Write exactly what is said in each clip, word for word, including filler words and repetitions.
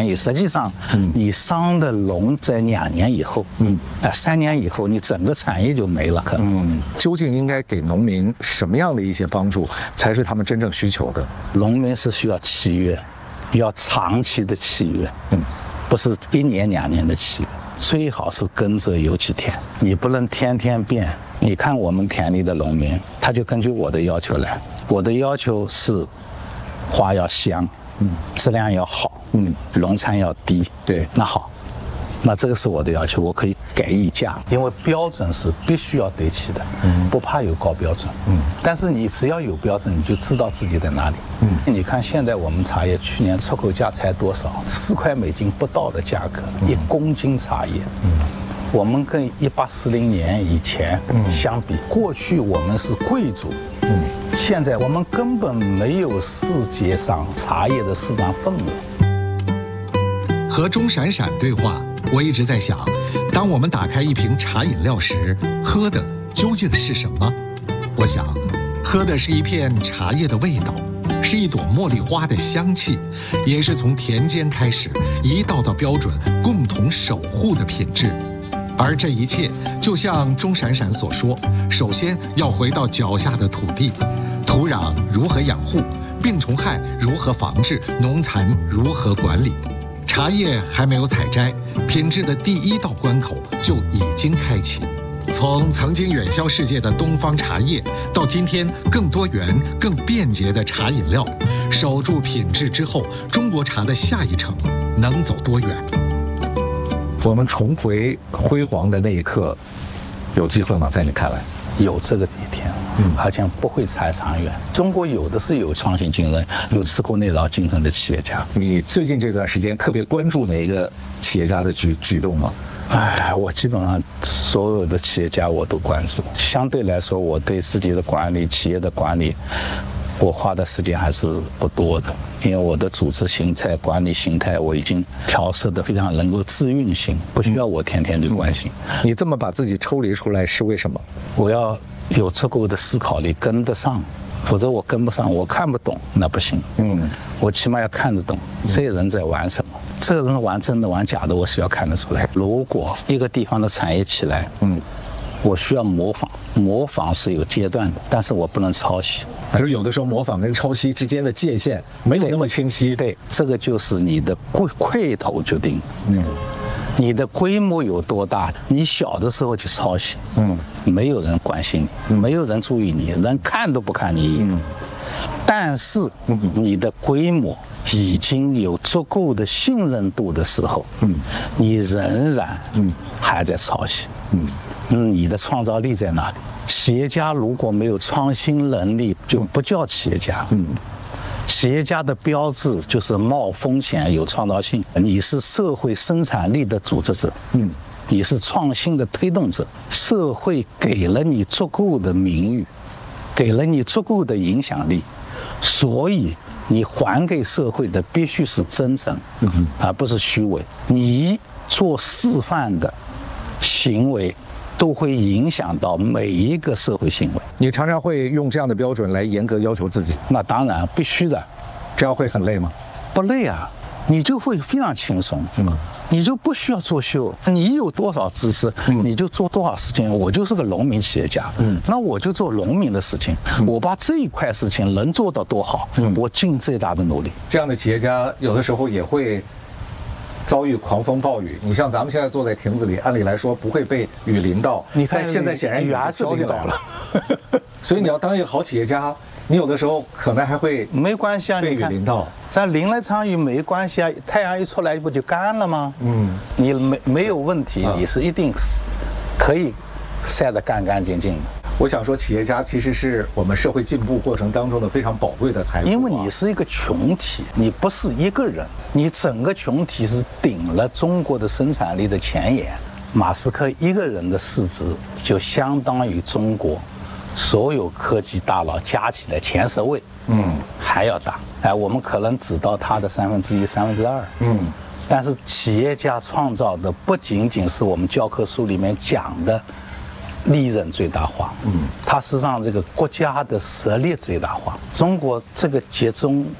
便宜，实际上，你伤的农在两年以后，嗯，啊、呃，三年以后，你整个产业就没了。可能， 嗯，究竟应该给农民什么样的一些帮助，才是他们真正需求的？ 农民是需要契约，要长期的契约，嗯，不是一年两年的契约，最好是耕者有其田，你不能天天变。你看我们田里的农民，他就根据我的要求来，我的要求是花要香，嗯，质量要好，嗯，农残要低， 对， 那好，那这个是我的要求，我可以改议价，因为标准是必须要对齐的，嗯，不怕有高标准，嗯，但是你只要有标准，你就知道自己在哪里，嗯，你看现在我们茶叶去年出口价才多少，四块美金不到的价格，嗯、一公斤茶叶，嗯。我们跟一八四零年以前相比，嗯、过去我们是贵族，嗯，现在我们根本没有世界上茶叶的市场份额。 和钟闪闪对话，我一直在想，当我们打开一瓶茶饮料时，喝的究竟是什么？我想，喝的是一片茶叶的味道，是一朵茉莉花的香气，也是从田间开始一道道标准共同守护的品质。而这一切，就像钟闪闪所说，首先要回到脚下的土地，土壤如何养护，病虫害如何防治，农残如何管理。茶叶还没有采摘，品质的第一道关口就已经开启。从曾经远销世界的东方茶叶，到今天更多元、更便捷的茶饮料，守住品质之后，中国茶的下一程能走多远？ 我们重回辉煌的那一刻，有机会吗？在你看来， 有这个一天，嗯，而且不会太长远。中国有的是有创新精神、有吃苦耐劳精神的企业家。 你最近这段时间特别关注哪一个企业家的举举动吗？ 哎，我基本上所有的企业家我都关注。相对来说，我对自己的管理、企业的管理，我花的时间还是不多的，因为我的组织形态、管理形态我已经调设的非常能够自运行，不需要我天天去关心。 嗯、你这么把自己抽离出来是为什么？ 我要有足够的思考力跟得上，否则我跟不上，我看不懂那不行。嗯，我起码要看得懂这人在玩什么。这个人玩真的玩假的，我是要看得出来。如果一个地方的产业起来，嗯，我需要模仿，模仿是有阶段的，但是我不能抄袭。 可是有的时候模仿跟抄袭之间的界限没有那么清晰。 对，这个就是你的块块头决定。嗯，你的规模有多大？你小的时候去抄袭，嗯，没有人关心你，没有人注意你，人看都不看你一眼。嗯，但是你的规模已经有足够的信任度的时候，嗯，你仍然嗯还在抄袭，嗯，嗯，你的创造力在哪里？企业家如果没有创新能力，就不叫企业家。嗯，企业家的标志就是冒风险、有创造性。你是社会生产力的组织者，嗯，你是创新的推动者。社会给了你足够的名誉，给了你足够的影响力，所以你还给社会的必须是真诚，嗯，而不是虚伪。你做示范的行为都会影响到每一个社会行为。 你常常会用这样的标准来严格要求自己？ 那当然必须的。 这样会很累吗？ 不累啊，你就会非常轻松。嗯，你就不需要作秀，你有多少知识，嗯、你就做多少事情。我就是个农民企业家，嗯，那我就做农民的事情，嗯、我把这一块事情能做到多好，嗯、我尽最大的努力。 这样的企业家有的时候也会遭遇狂风暴雨。你像咱们现在坐在亭子里，按理来说不会被雨淋到， 你看现在显然雨还是淋到了。 所以你要当一个好企业家，你有的时候可能还会没关系啊， 被雨淋到。 咱淋了场雨没关系啊，太阳一出来不就干了吗？嗯，你没没有问题，你是一定可以晒得干干净净的。 我想说，企业家其实是我们社会进步过程当中的非常宝贵的财富、啊。 因为你是一个群体，你不是一个人，你整个群体是顶了中国的生产力的前沿。马斯克一个人的市值就相当于中国所有科技大佬加起来前十位，嗯，还要大。哎，我们可能只到他的三分之一、三分之二，嗯。但是企业家创造的不仅仅是我们教科书里面讲的利润最大化，嗯，它是让这个国家的实力最大化。中国这个集中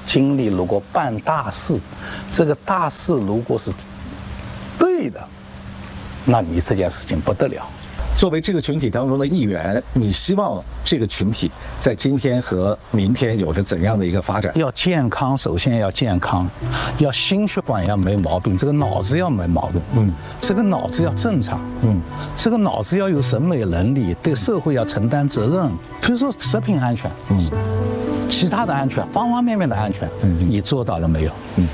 精力如果办大事，这个大事如果是对的，那你这件事情不得了。 作为这个群体当中的一员，你希望这个群体在今天和明天有着怎样的一个发展？ 要健康，首先要健康，要心血管要没毛病，这个脑子要没毛病，嗯，这个脑子要正常，嗯，这个脑子要有审美能力，对社会要承担责任。比如说食品安全，嗯，其他的安全，方方面面的安全，嗯，你做到了没有？嗯。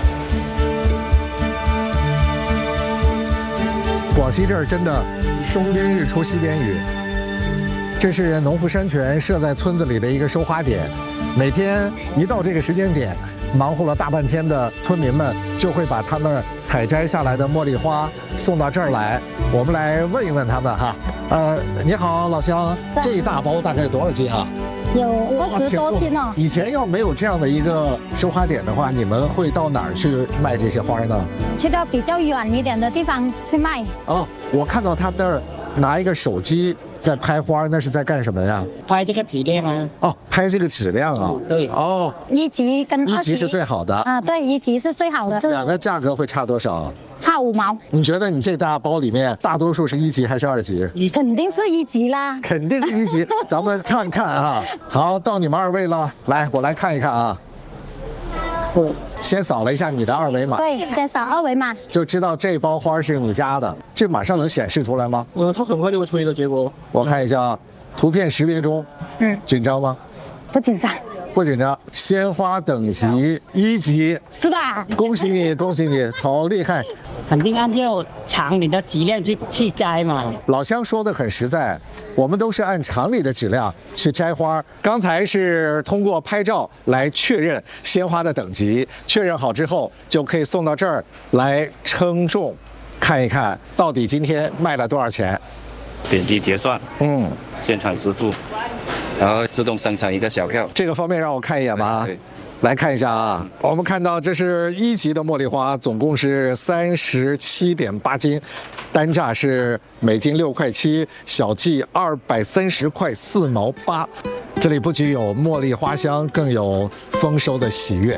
广西这儿真的东边日出西边雨，这是农夫山泉设在村子里的一个收花点。每天一到这个时间点，忙活了大半天的村民们就会把他们采摘下来的茉莉花送到这儿来。我们来问一问他们哈。呃，你好，老乡，这一大包大概有多少斤啊？ 有二十多斤哦。 以前要没有这样的一个收花点的话，你们会到哪儿去卖这些花呢？ 去到比较远一点的地方去卖。 哦，我看到他们那儿拿一个手机在拍花，那是在干什么呀？ 拍这个质量啊。 哦，拍这个质量啊。 对。 哦， 一级跟二级。 一级是最好的。 啊，对，一级是最好的。 两个价格会差多少？ 差五毛。 你觉得你这大包里面大多数是一级还是二级？ 肯定是一级啦。 肯定是一级，咱们看看啊。好，到你们二位了，来，我来看一看啊。先扫了一下你的二维码。 对，先扫二维码， 就知道这包花是你家的。这马上能显示出来吗？ 呃，它很快就会出一个结果。 我看一下啊，图片识别中，嗯，紧张吗？ 不紧张。 不紧张。鲜花等级一级， 是吧？ 恭喜你，恭喜你，好厉害！ 肯定按照厂里的质量去去摘嘛。 老乡说的很实在，我们都是按厂里的质量去摘花。刚才是通过拍照来确认鲜花的等级，确认好之后就可以送到这儿来称重，看一看到底今天卖了多少钱。 点击结算，嗯，现场支付，然后自动生成一个小票。 这个方面让我看一眼吧。对。来看一下啊，我们看到这是一级的茉莉花，总共是三十七点八斤，单价是每斤六块七，小计二百三十块四毛八。这里不仅有茉莉花香，更有丰收的喜悦。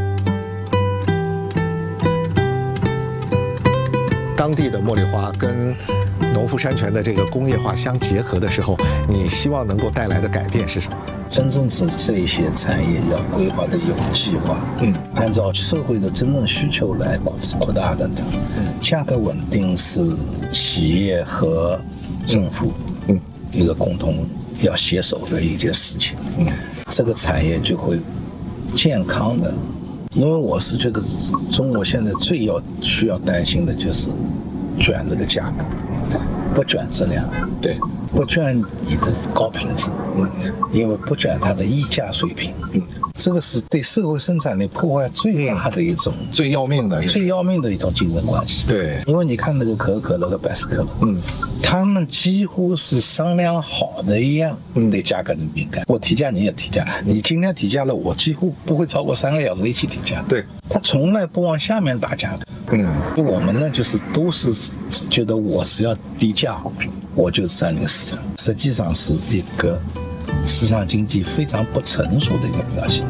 当地的茉莉花跟农夫山泉的这个工业化相结合的时候，你希望能够带来的改变是什么？ 真正是这些产业要规划的有计划，嗯，按照社会的真正需求来扩扩大的增长。嗯，价格稳定是企业和政府嗯一个共同要携手的一件事情。嗯，这个产业就会健康的。因为我是觉得中国现在最要需要担心的就是卷这个价格，不卷质量，对，不卷你的高品质，嗯，因为不卷它的溢价水平，嗯，这个是对社会生产力破坏最大的一种、 嗯、最要命的最要命的一种竞争关系。 对， 因为你看那个可口可乐和百事可乐，嗯，他们几乎是商量好的一样，嗯，对价格的敏感。我提价你也提价，你今天提价了，我几乎不会超过三个小时一起提价。 对， 他从来不往下面打价的。嗯，我们呢就是都是觉得我只要低价，我就占领市场，实际上是一个市场经济非常不成熟的一个表现。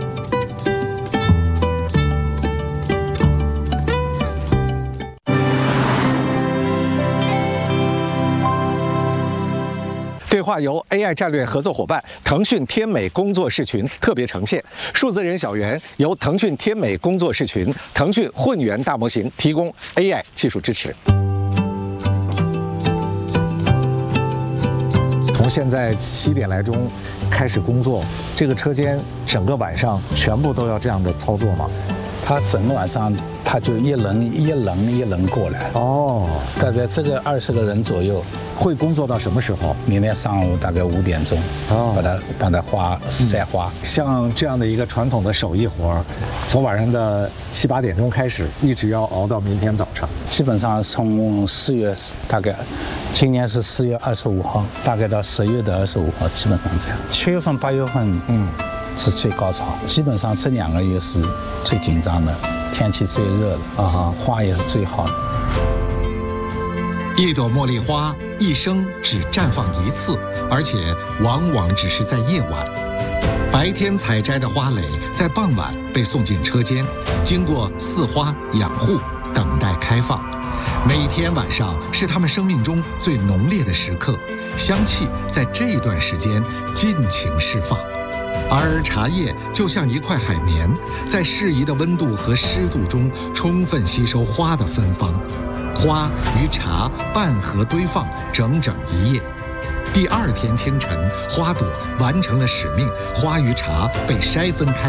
对话由 A I 战略合作伙伴腾讯天美工作室群特别呈现，数字人小圆由腾讯天美工作室群、腾讯混元大模型提供 A I 技术支持。从现在七点来钟开始工作，这个车间整个晚上全部都要这样的操作吗？ 他整个晚上他就一轮一轮一轮过来。哦，大概这个二十个人左右。 会工作到什么时候？ 明天上午大概五点钟，哦，把它把它花晒花。 像这样的一个传统的手艺活，从晚上的七八点钟开始，一直要熬到明天早上。 基本上从四月大概，今年是四月二十五号，大概到十月的二十五号，基本上这样。七月份、八月份，嗯，是最高潮。基本上这两个月是最紧张的，天气最热的啊，花也是最好的。 一朵茉莉花一生只绽放一次，而且往往只是在夜晚。 白天采摘的花蕾在傍晚被送进车间，经过饲花、养护，等待开放。每天晚上是他们生命中最浓烈的时刻，香气在这段时间尽情释放。而茶叶就像一块海绵，在适宜的温度和湿度中充分吸收花的芬芳。花与茶半合堆放整整一夜。第二天清晨，花朵完成了使命，花与茶被筛分开。